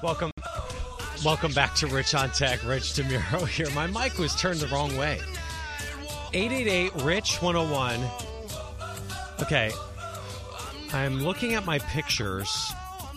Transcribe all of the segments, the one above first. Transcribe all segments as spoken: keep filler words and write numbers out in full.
Welcome welcome back to Rich on Tech. Rich DeMuro here. My mic was turned the wrong way. eight eight eight, R I C H, one oh one. Okay. I'm looking at my pictures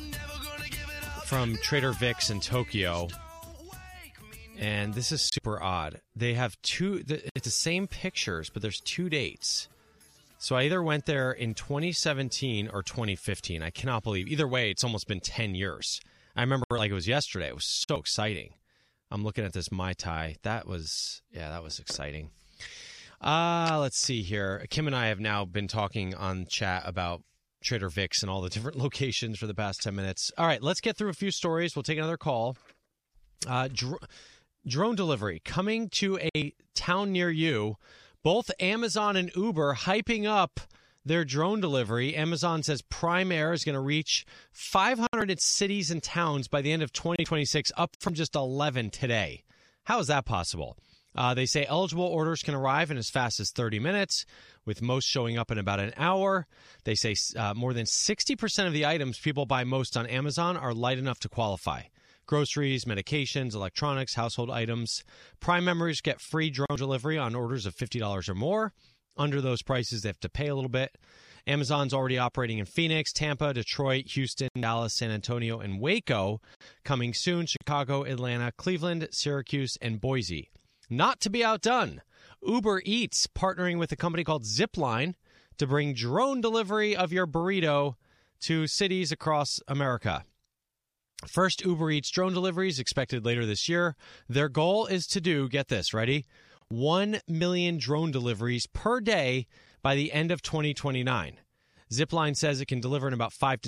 from Trader Vic's in Tokyo, and this is super odd. They have two, it's the same pictures, but there's two dates. So I either went there in twenty seventeen or twenty fifteen. I cannot believe. Either way, it's almost been ten years. I remember like it was yesterday. It was so exciting. I'm looking at this Mai Tai. That was, yeah, that was exciting. Uh, let's see here. Kim and I have now been talking on chat about Trader Vic's and all the different locations for the past ten minutes. All right, let's get through a few stories. We'll take another call. Uh, dr- drone delivery coming to a town near you. Both Amazon and Uber hyping up their drone delivery. Amazon says Prime Air is going to reach five hundred cities and towns by the end of twenty twenty-six, up from just eleven today. How is that possible? Uh, they say eligible orders can arrive in as fast as thirty minutes, with most showing up in about an hour. They say uh, more than sixty percent of the items people buy most on Amazon are light enough to qualify. Groceries, medications, electronics, household items. Prime members get free drone delivery on orders of fifty dollars or more. Under those prices, they have to pay a little bit. Amazon's already operating in Phoenix, Tampa, Detroit, Houston, Dallas, San Antonio, and Waco. Coming soon, Chicago, Atlanta, Cleveland, Syracuse, and Boise. Not to be outdone, Uber Eats partnering with a company called Zipline to bring drone delivery of your burrito to cities across America. First Uber Eats drone deliveries expected later this year. Their goal is to do, get this, ready? one million drone deliveries per day by the end of twenty twenty-nine. Zipline says it can deliver in about five to